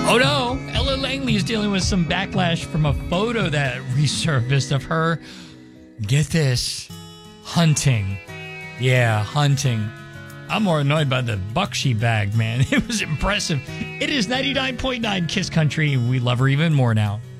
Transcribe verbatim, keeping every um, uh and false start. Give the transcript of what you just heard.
Oh no, Ella Langley is dealing with some backlash from a photo that resurfaced of her, get this, hunting. Yeah, hunting. I'm more annoyed by the buck she bagged, man. It was impressive. It is ninety-nine point nine Kiss Country. We love her even more now.